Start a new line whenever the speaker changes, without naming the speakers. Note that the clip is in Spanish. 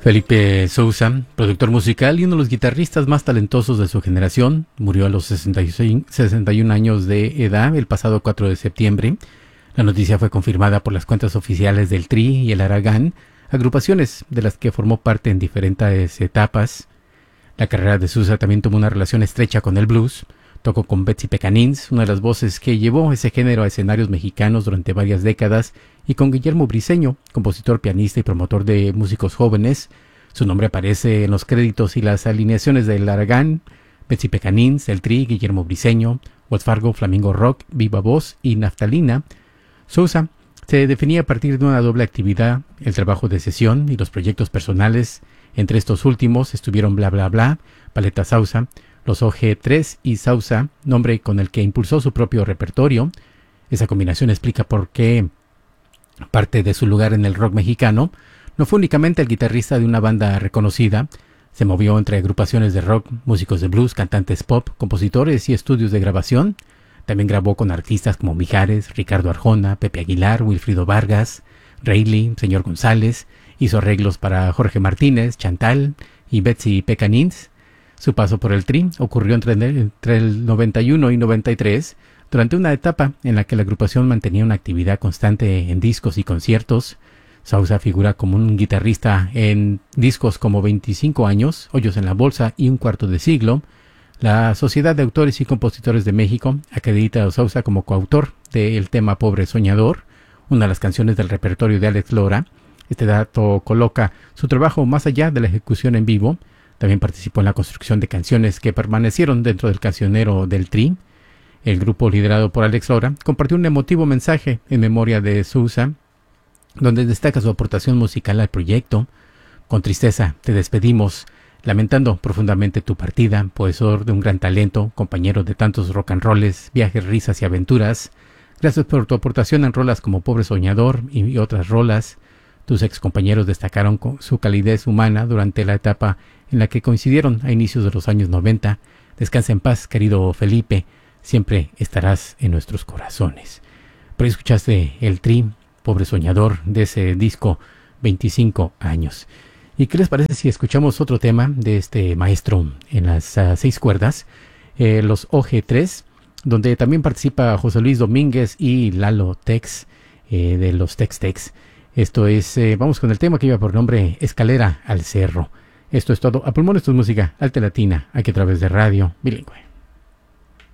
Felipe Sousa, productor musical y uno de los guitarristas más talentosos de su generación, murió a los 61 años de edad el pasado 4 de septiembre. La noticia fue confirmada por las cuentas oficiales del Tri y el Aragán, agrupaciones de las que formó parte en diferentes etapas. La carrera de Sousa también tuvo una relación estrecha con el blues. Tocó con Betsy Pecanins, una de las voces que llevó ese género a escenarios mexicanos durante varias décadas, y con Guillermo Briceño, compositor, pianista y promotor de músicos jóvenes. Su nombre aparece en los créditos y las alineaciones del Aragán, Betsy Pecanins, El Tri, Guillermo Briceño, Wells Fargo, Flamingo Rock, Viva Voz y Naftalina. Sousa se definía a partir de una doble actividad, el trabajo de sesión y los proyectos personales. Entre estos últimos estuvieron Bla Bla Bla, Paleta Sousa, los OG3 y Sousa, nombre con el que impulsó su propio repertorio. Esa combinación explica por qué parte de su lugar en el rock mexicano. No fue únicamente el guitarrista de una banda reconocida, se movió entre agrupaciones de rock, músicos de blues, cantantes pop, compositores y estudios de grabación. También grabó con artistas como Mijares, Ricardo Arjona, Pepe Aguilar, Wilfrido Vargas, Reilly, Señor González. Hizo arreglos para Jorge Martínez, Chantal y Betsy Pecanins. Su paso por el Tri ocurrió entre el 91 y 93, durante una etapa en la que la agrupación mantenía una actividad constante en discos y conciertos. Sousa figura como un guitarrista en discos como 25 años, Hoyos en la Bolsa y Un Cuarto de Siglo. La Sociedad de Autores y Compositores de México acredita a Sousa como coautor del tema Pobre Soñador, una de las canciones del repertorio de Alex Lora. Este dato coloca su trabajo más allá de la ejecución en vivo. También participó en la construcción de canciones que permanecieron dentro del cancionero del Tri. El grupo, liderado por Alex Lora, compartió un emotivo mensaje en memoria de Sousa, donde destaca su aportación musical al proyecto. Con tristeza te despedimos, lamentando profundamente tu partida, poseedor de un gran talento, compañero de tantos rock and rolls, viajes, risas y aventuras. Gracias por tu aportación en rolas como Pobre Soñador y otras rolas. Tus ex compañeros destacaron con su calidez humana durante la etapa en la que coincidieron a inicios de los años 90. Descansa en paz, querido Felipe. Siempre estarás en nuestros corazones. Pero escuchaste el Tri, Pobre Soñador, de ese disco 25 años. ¿Y qué les parece si escuchamos otro tema de este maestro en las 6 cuerdas? Los OG3, donde también participa José Luis Domínguez y Lalo Tex, de los Tex-Tex. Esto es, vamos con el tema que lleva por nombre Escalera al Cerro. Esto es todo. A pulmón, esto es música alta latina, aquí a través de Radio Bilingüe.